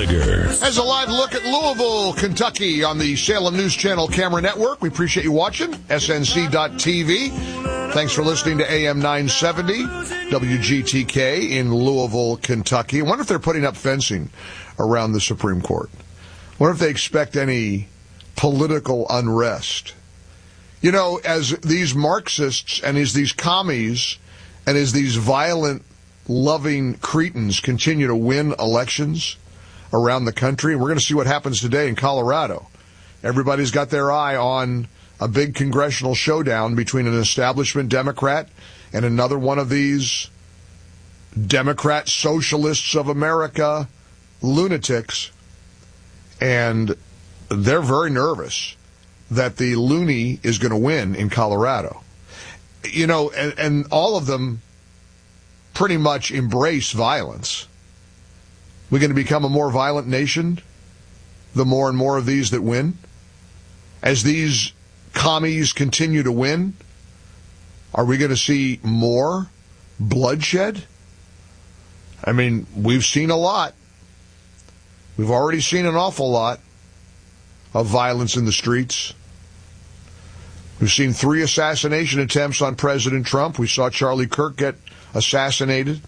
Gallagher. As a live look at Louisville, Kentucky on the Salem News Channel Camera Network. We appreciate you watching, snc.tv. Thanks for listening to AM 970, WGTK in Louisville, Kentucky. I wonder if they're putting up fencing around the Supreme Court. I wonder if they expect any political unrest. You know, as these Marxists and as these commies and as these violent, loving cretins continue to win elections around the country, and we're going to see what happens today in Colorado. Everybody's got their eye on a big congressional showdown between an establishment Democrat and another one of these Democrat Socialists of America lunatics. And they're very nervous that the loony is going to win in Colorado. You know, and all of them pretty much embrace violence. We're going to become a more violent nation, the more and more of these that win. As these commies continue to win, are we going to see more bloodshed? I mean, we've seen a lot. We've already seen an awful lot of violence in the streets. We've seen 3 assassination attempts on President Trump. We saw Charlie Kirk get assassinated.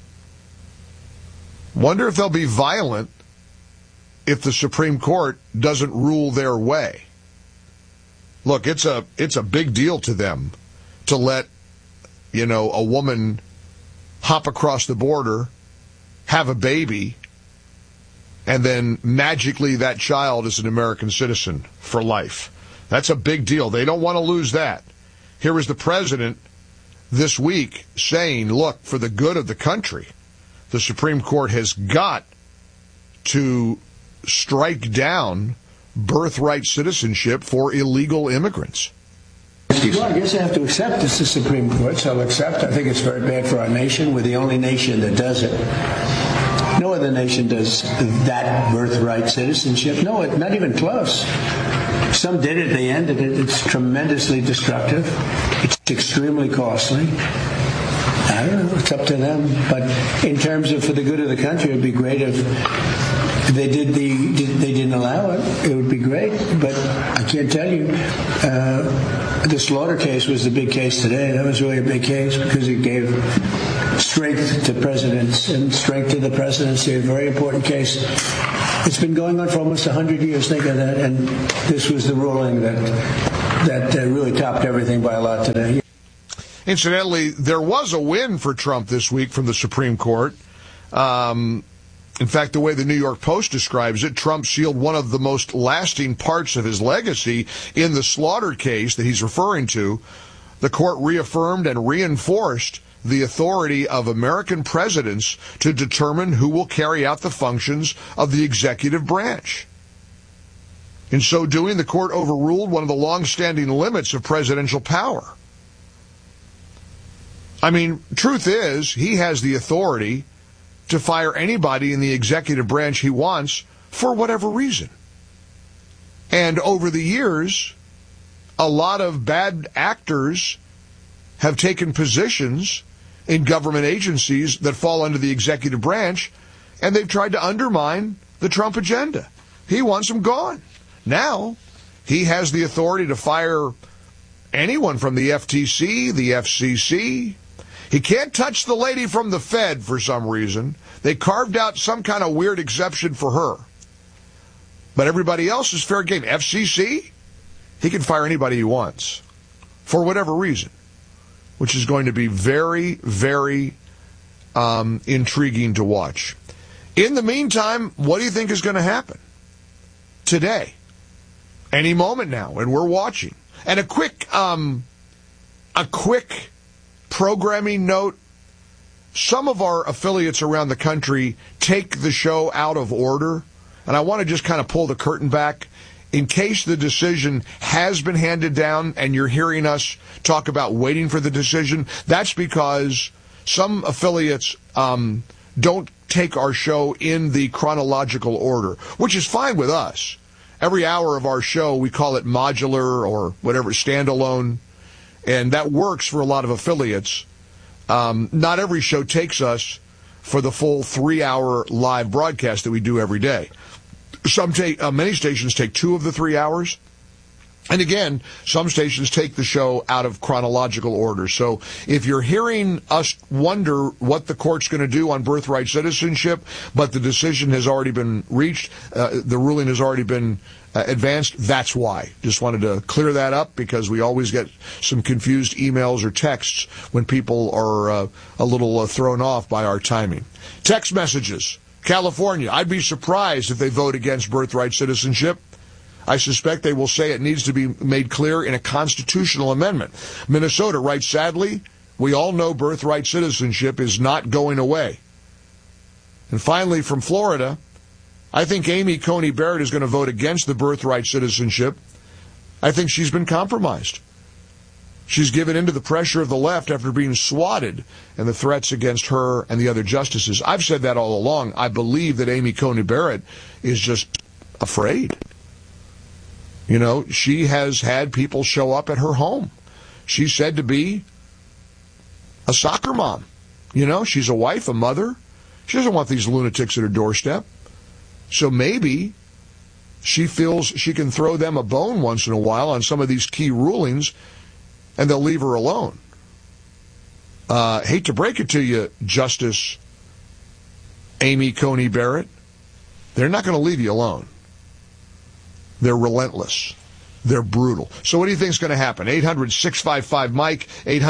Wonder if they'll be violent if the Supreme Court doesn't rule their way. Look, it's a big deal to them to let, you know, a woman hop across the border, have a baby, and then magically that child is an American citizen for life. That's a big deal. They don't want to lose that. Here is the president this week saying, look, for the good of the country, the Supreme Court has got to strike down birthright citizenship for illegal immigrants. Well, I guess I have to accept it's the Supreme Court, so I'll accept. I think it's very bad for our nation. We're the only nation that does it. No other nation does that birthright citizenship. No, not even close. Some did it, they ended it. It's tremendously destructive. It's extremely costly. I don't know, it's up to them. But in terms of for the good of the country, it would be great if they didn't allow it. It would be great. But I can't tell you. The Slaughter case was the big case today. That was really a big case because it gave strength to presidents and strength to the presidency. A very important case. It's been going on for almost 100 years. Think of that. And this was the ruling that really topped everything by a lot today. Incidentally, there was a win for Trump this week from the Supreme Court. In fact, the way the New York Post describes it, Trump sealed one of the most lasting parts of his legacy in the Slaughter case that he's referring to. The court reaffirmed and reinforced the authority of American presidents to determine who will carry out the functions of the executive branch. In so doing, the court overruled one of the long-standing limits of presidential power. I mean, truth is, he has the authority to fire anybody in the executive branch he wants for whatever reason. And over the years, a lot of bad actors have taken positions in government agencies that fall under the executive branch, and they've tried to undermine the Trump agenda. He wants them gone. Now, he has the authority to fire anyone from the FTC, the FCC. He can't touch the lady from the Fed for some reason. They carved out some kind of weird exception for her. But everybody else is fair game. FCC, he can fire anybody he wants for whatever reason, which is going to be very, very intriguing to watch. In the meantime, what do you think is going to happen today? Any moment now, and we're watching. And a quick programming note. Some of our affiliates around the country take the show out of order, and I want to just kind of pull the curtain back in case the decision has been handed down and you're hearing us talk about waiting for the decision. That's because some affiliates don't take our show in the chronological order, which is fine with us. Every hour of our show, we call it modular or whatever, standalone, and that works for a lot of affiliates. Not every show takes us for the full 3-hour live broadcast that we do every day. Many stations take 2 of the 3 hours. And again, some stations take the show out of chronological order. So if you're hearing us wonder what the court's going to do on birthright citizenship, but the decision has already been reached, the ruling has already been advanced, that's why. Just wanted to clear that up because we always get some confused emails or texts when people are a little thrown off by our timing. Text messages. California, I'd be surprised if they vote against birthright citizenship. I suspect they will say it needs to be made clear in a constitutional amendment. Minnesota writes, sadly, we all know birthright citizenship is not going away. And finally, from Florida, I think Amy Coney Barrett is going to vote against the birthright citizenship. I think she's been compromised. She's given in to the pressure of the left after being swatted and the threats against her and the other justices. I've said that all along. I believe that Amy Coney Barrett is just afraid. You know, she has had people show up at her home. She's said to be a soccer mom. You know, she's a wife, a mother. She doesn't want these lunatics at her doorstep. So maybe she feels she can throw them a bone once in a while on some of these key rulings, and they'll leave her alone. Hate to break it to you, Justice Amy Coney Barrett. They're not going to leave you alone. They're relentless. They're brutal. So what do you think is going to happen? 800-655-MIKE,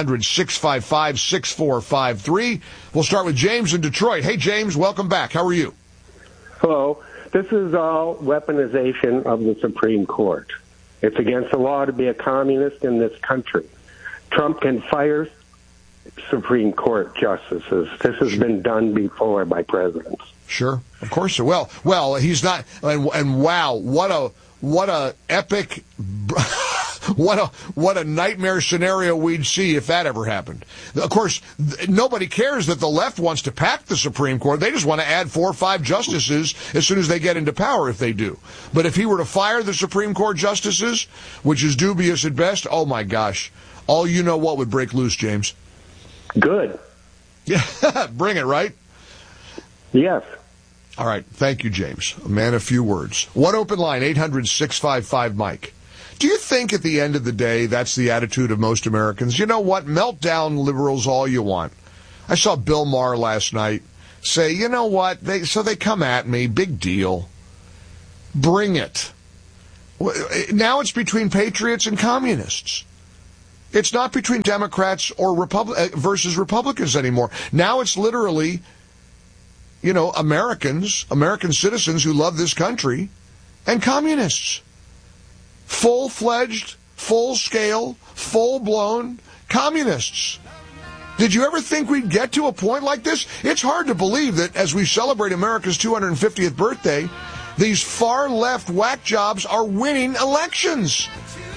800-655-6453. We'll start with James in Detroit. Hey, James, welcome back. How are you? Hello. This is all weaponization of the Supreme Court. It's against the law to be a communist in this country. Trump can fire Supreme Court justices. This has been done before by presidents. Sure, of course. Well, he's not. And wow, what a epic, what a nightmare scenario we'd see if that ever happened. Of course, nobody cares that the left wants to pack the Supreme Court. They just want to add 4 or 5 justices as soon as they get into power, if they do. But if he were to fire the Supreme Court justices, which is dubious at best, oh my gosh, all you know what would break loose, James. Good. Yeah, bring it, right? Yes. All right. Thank you, James. A man of few words. One open line, 800-655-MIKE. Do you think at the end of the day that's the attitude of most Americans? You know what? Melt down liberals all you want. I saw Bill Maher last night say, you know what? They come at me. Big deal. Bring it. Now it's between patriots and communists. It's not between Democrats or versus Republicans anymore. Now it's literally, you know, American citizens who love this country and communists. Full-fledged, full-scale, full-blown communists. Did you ever think we'd get to a point like this? It's hard to believe that as we celebrate America's 250th birthday, these far-left whack jobs are winning elections.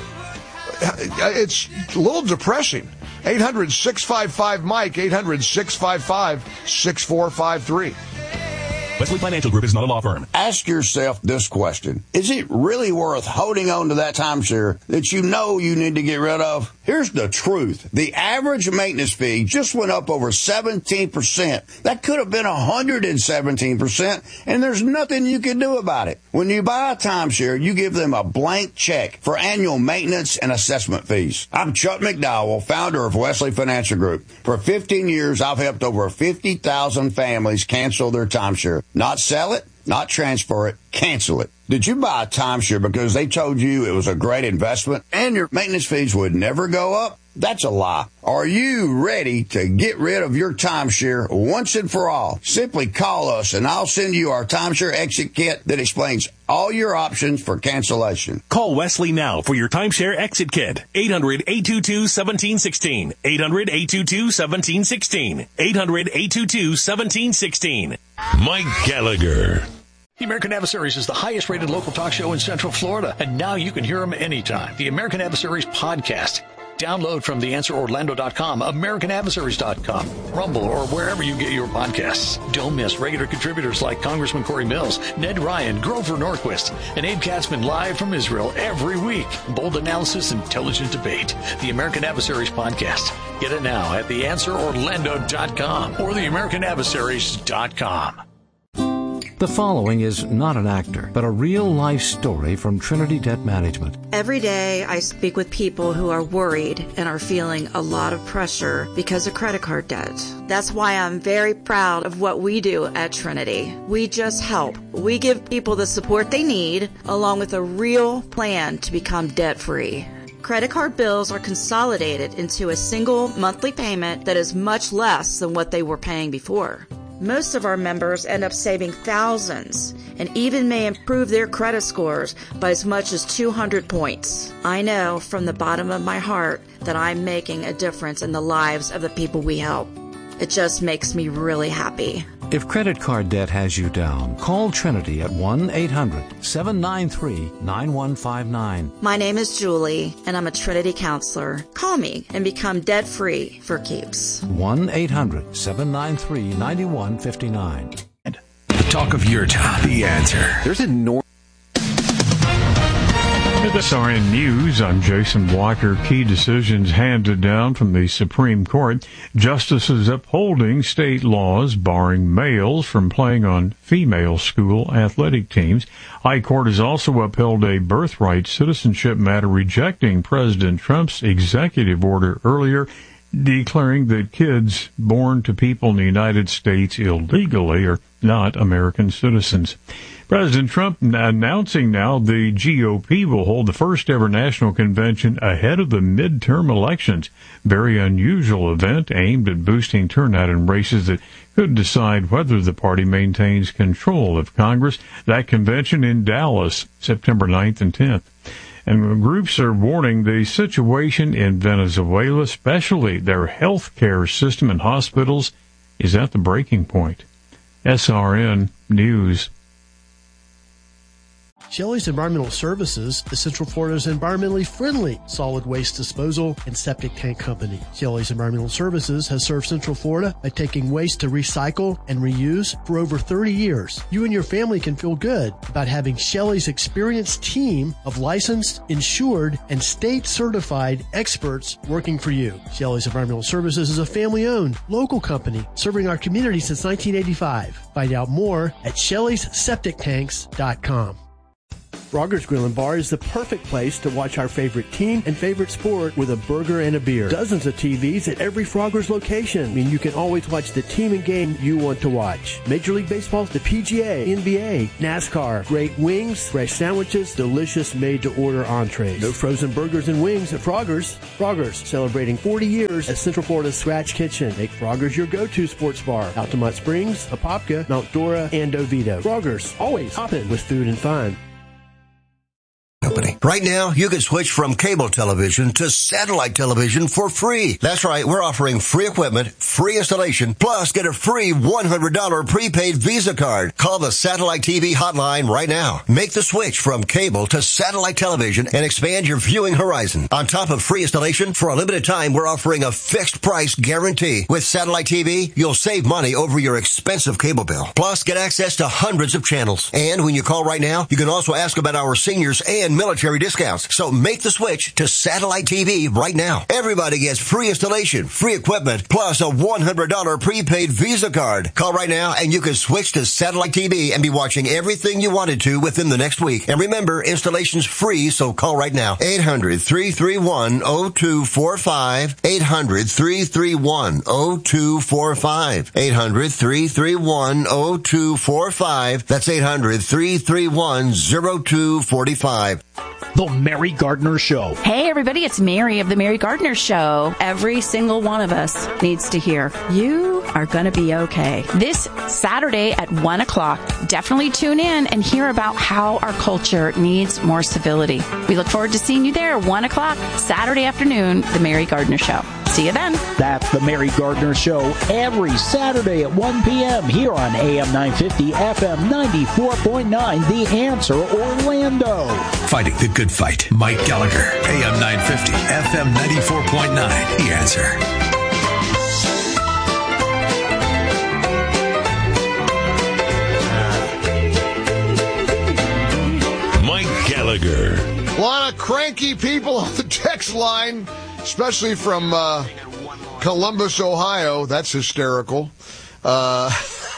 It's a little depressing. 800-655-MIKE, 800-655-6453. Wesley Financial Group is not a law firm. Ask yourself this question. Is it really worth holding on to that timeshare that you know you need to get rid of? Here's the truth. The average maintenance fee just went up over 17%. That could have been 117%, and there's nothing you can do about it. When you buy a timeshare, you give them a blank check for annual maintenance and assessment fees. I'm Chuck McDowell, founder of Wesley Financial Group. For 15 years, I've helped over 50,000 families cancel their timeshare. Not sell it, not transfer it, cancel it. Did you buy a timeshare because they told you it was a great investment and your maintenance fees would never go up? That's a lie. Are you ready to get rid of your timeshare once and for all? Simply call us and I'll send you our timeshare exit kit that explains all your options for cancellation. Call Wesley now for your timeshare exit kit. 800-822-1716. 800-822-1716. 800-822-1716. Mike Gallagher. The American Adversaries is the highest rated local talk show in Central Florida, and now you can hear them anytime. The American Adversaries podcast. Download from theanswerorlando.com, AmericanAdversaries.com, Rumble, or wherever you get your podcasts. Don't miss regular contributors like Congressman Corey Mills, Ned Ryan, Grover Norquist, and Abe Katzman live from Israel every week. Bold analysis, intelligent debate. The American Adversaries Podcast. Get it now at theanswerorlando.com or theamericanadversaries.com. The following is not an actor, but a real-life story from Trinity Debt Management. Every day I speak with people who are worried and are feeling a lot of pressure because of credit card debt. That's why I'm very proud of what we do at Trinity. We just help. We give people the support they need, along with a real plan to become debt-free. Credit card bills are consolidated into a single monthly payment that is much less than what they were paying before. Most of our members end up saving thousands and even may improve their credit scores by as much as 200 points. I know from the bottom of my heart that I'm making a difference in the lives of the people we help. It just makes me really happy. If credit card debt has you down, call Trinity at 1-800-793-9159. My name is Julie, and I'm a Trinity counselor. Call me and become debt-free for keeps. 1-800-793-9159. Talk of your town. The Answer. There's enormous. SRN News, I'm Jason Blocker. Key decisions handed down from the Supreme Court. Justices upholding state laws barring males from playing on female school athletic teams. High Court has also upheld a birthright citizenship matter, rejecting President Trump's executive order earlier, declaring that kids born to people in the United States illegally are not American citizens. President Trump announcing now the GOP will hold the first ever national convention ahead of the midterm elections. Very unusual event aimed at boosting turnout in races that could decide whether the party maintains control of Congress. That convention in Dallas, September 9th and 10th. And groups are warning the situation in Venezuela, especially their health care system and hospitals, is at the breaking point. SRN News. Shelley's Environmental Services is Central Florida's environmentally friendly solid waste disposal and septic tank company. Shelley's Environmental Services has served Central Florida by taking waste to recycle and reuse for over 30 years. You and your family can feel good about having Shelley's experienced team of licensed, insured, and state-certified experts working for you. Shelley's Environmental Services is a family-owned, local company serving our community since 1985. Find out more at Shelley'sSepticTanks.com. Frogger's Grill and Bar is the perfect place to watch our favorite team and favorite sport with a burger and a beer. Dozens of TVs at every Frogger's location mean you can always watch the team and game you want to watch. Major League Baseball, the PGA, NBA, NASCAR, great wings, fresh sandwiches, delicious made-to-order entrees. No frozen burgers and wings at Frogger's. Frogger's, celebrating 40 years as Central Florida's Scratch Kitchen. Make Frogger's your go-to sports bar. Altamont Springs, Apopka, Mount Dora, and Oviedo. Frogger's, always hopping with food and fun. Right now, you can switch from cable television to satellite television for free. That's right, we're offering free equipment, free installation, plus get a free $100 prepaid Visa card. Call the Satellite TV hotline right now. Make the switch from cable to satellite television and expand your viewing horizon. On top of free installation, for a limited time, we're offering a fixed price guarantee. With satellite TV, you'll save money over your expensive cable bill. Plus, get access to hundreds of channels. And when you call right now, you can also ask about our seniors and military discounts. So make the switch to satellite TV right now. Everybody gets free installation, free equipment, plus a $100 prepaid Visa card. Call right now and you can switch to satellite TV and be watching everything you wanted to within the next week. And remember, installation's free, so call right now. 800-331-0245. 800-331-0245. 800-331-0245. That's 800-331-0245. The Mary Gardner Show. Hey, everybody, it's Mary of The Mary Gardner Show. Every single one of us needs to hear, you are going to be okay. This Saturday at 1 o'clock, definitely tune in and hear about how our culture needs more civility. We look forward to seeing you there at 1 o'clock Saturday afternoon, The Mary Gardner Show. See you then. That's the Mary Gardner Show every Saturday at 1 p.m. here on AM 950, FM 94.9, The Answer, Orlando. Fighting the good fight. Mike Gallagher, AM 950, FM 94.9, The Answer. Gallagher. A lot of cranky people on the text line, especially from Columbus, Ohio. That's hysterical. The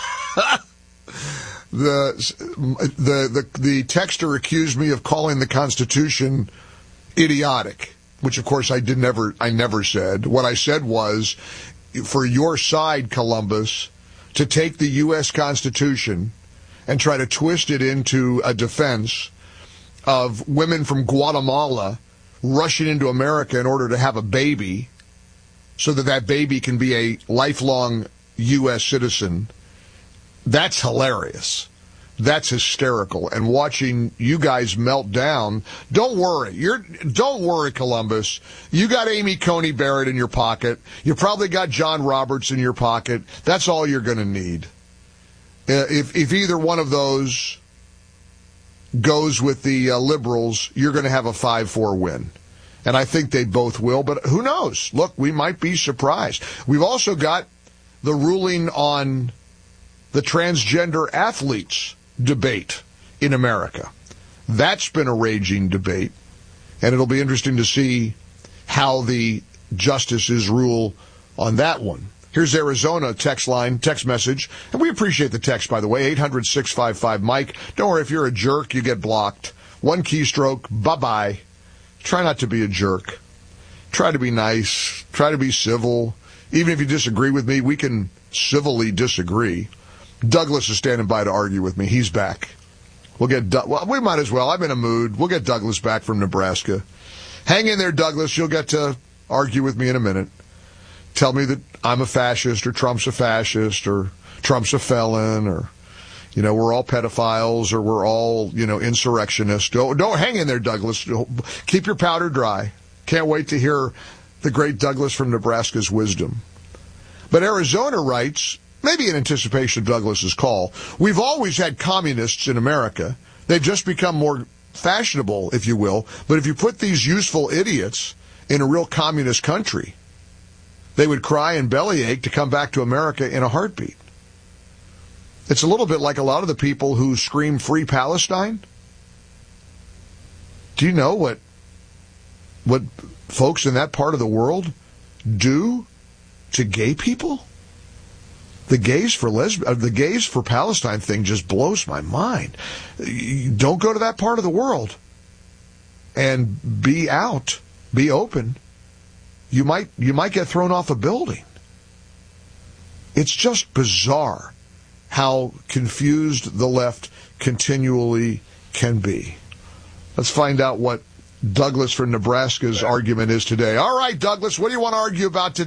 texter accused me of calling the Constitution idiotic, which of course I never said. What I said was, for your side, Columbus, to take the U.S. Constitution and try to twist it into a defense of women from Guatemala rushing into America in order to have a baby so that that baby can be a lifelong U.S. citizen, that's hilarious. That's hysterical. And watching you guys melt down, don't worry, Columbus. You got Amy Coney Barrett in your pocket. You probably got John Roberts in your pocket. That's all you're going to need. If either one of those goes with the liberals, you're going to have a 5-4 win. And I think they both will, but who knows? Look, we might be surprised. We've also got the ruling on the transgender athletes debate in America. That's been a raging debate, and it'll be interesting to see how the justices rule on that one. Here's Arizona text message. And we appreciate the text, by the way, 800-655-MIKE. Don't worry, if you're a jerk, you get blocked. One keystroke, bye-bye. Try not to be a jerk. Try to be nice. Try to be civil. Even if you disagree with me, we can civilly disagree. Douglas is standing by to argue with me. He's back. We might as well. I'm in a mood. We'll get Douglas back from Nebraska. Hang in there, Douglas. You'll get to argue with me in a minute. Tell me that I'm a fascist, or Trump's a fascist, or Trump's a felon, or, we're all pedophiles, or we're all, insurrectionists. Don't hang in there, Douglas. Keep your powder dry. Can't wait to hear the great Douglas from Nebraska's wisdom. But Arizona writes, maybe in anticipation of Douglas's call, we've always had communists in America. They've just become more fashionable, if you will. But if you put these useful idiots in a real communist country, they would cry and bellyache to come back to America in a heartbeat. It's a little bit like a lot of the people who scream Free Palestine. Do you know what folks in that part of the world do to gay people? The gays for Palestine thing just blows my mind. Don't go to that part of the world and be out, be open. You might get thrown off a building. It's just bizarre how confused the left continually can be. Let's find out what Douglas from Nebraska's argument is today. All right, Douglas, what do you want to argue about today?